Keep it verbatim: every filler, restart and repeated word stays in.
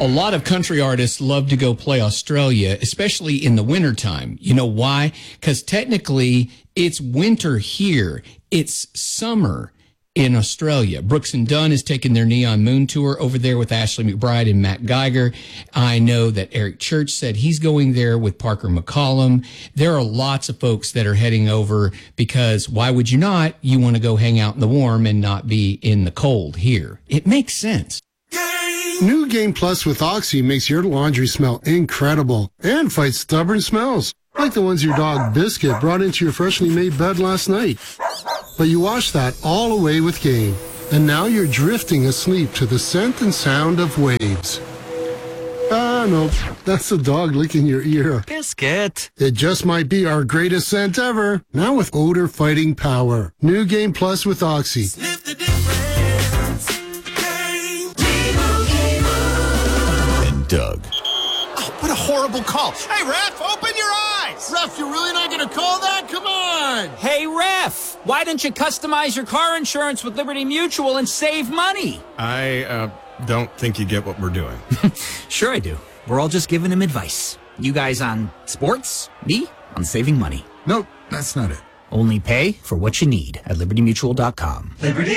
A lot of country artists love to go play Australia, especially in the wintertime. You know why? Because technically it's winter here. It's summer in Australia. Brooks and Dunn is taking their Neon Moon tour over there with Ashley McBryde and Matt Geiger. I know that Eric Church said he's going there with Parker McCollum. There are lots of folks that are heading over because why would you not? You want to go hang out in the warm and not be in the cold here. It makes sense. New Game Plus with Oxy makes your laundry smell incredible and fights stubborn smells, like the ones your dog Biscuit brought into your freshly made bed last night. But you wash that all away with Game, and now you're drifting asleep to the scent and sound of waves. Ah, no, that's the dog licking your ear. Biscuit. It just might be our greatest scent ever, now with odor-fighting power. New Game Plus with Oxy. Sniff the difference. Game. And Doug. Oh, what a horrible call. Hey, ref, open your eyes. Ref, you're really not going to call that? Come on. Hey, ref, why don't you customize your car insurance with Liberty Mutual and save money? I, uh, don't think you get what we're doing. Sure I do. We're all just giving him advice. You guys on sports, me on saving money. Nope, that's not it. Only pay for what you need at liberty mutual dot com. Liberty.